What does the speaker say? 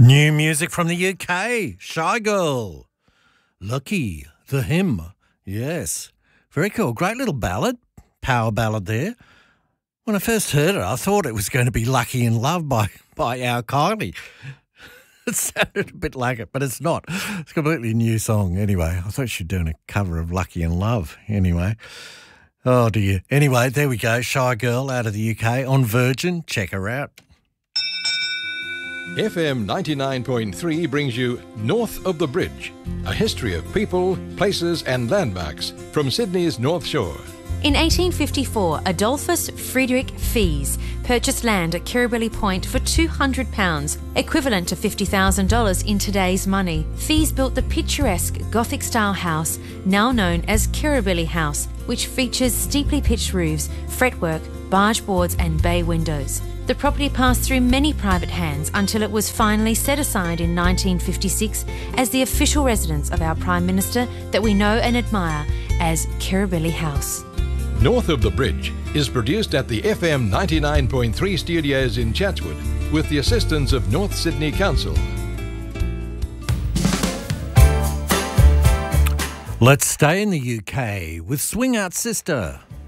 New music from the UK. Shy Girl. Lucky. The Hymn. Yes. Very cool. Great little ballad. Power ballad there. When I first heard it, I thought it was going to be Lucky in Love by Al Kylie. It sounded a bit like it, but it's not. It's a completely new song anyway. I thought she was doing a cover of Lucky in Love anyway. Oh, dear. Anyway, there we go. Shy Girl out of the UK on Virgin. Check her out. FM 99.3 brings you North of the Bridge, a history of people, places and landmarks from Sydney's North Shore. In 1854, Adolphus Friedrich Fies purchased land at Kirribilli Point for £200, equivalent to $50,000 in today's money. Fies built the picturesque Gothic-style house, now known as Kirribilli House, which features steeply pitched roofs, fretwork, barge boards and bay windows. The property passed through many private hands until it was finally set aside in 1956 as the official residence of our Prime Minister that we know and admire as Kirribilli House. North of the Bridge is produced at the FM 99.3 studios in Chatswood with the assistance of North Sydney Council. Let's stay in the UK with Swing Out Sister.